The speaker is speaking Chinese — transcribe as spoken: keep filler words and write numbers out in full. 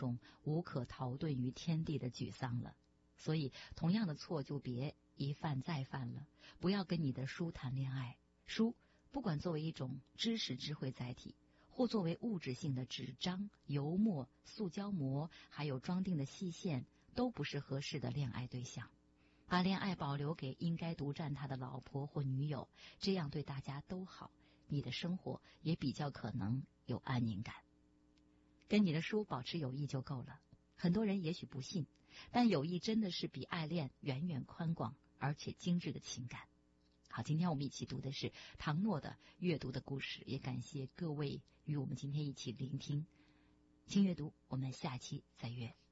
种无可逃遁于天地的沮丧了。所以同样的错就别一犯再犯了，不要跟你的书谈恋爱。书不管作为一种知识智慧载体，或作为物质性的纸张、油墨、塑胶膜，还有装订的细线，都不是合适的恋爱对象。把恋爱保留给应该独占他的老婆或女友，这样对大家都好，你的生活也比较可能有安宁感。跟你的书保持友谊就够了。很多人也许不信，但友谊真的是比爱恋远远宽广而且精致的情感。好，今天我们一起读的是唐诺的阅读的故事，也感谢各位与我们今天一起聆听。轻阅读，我们下期再约。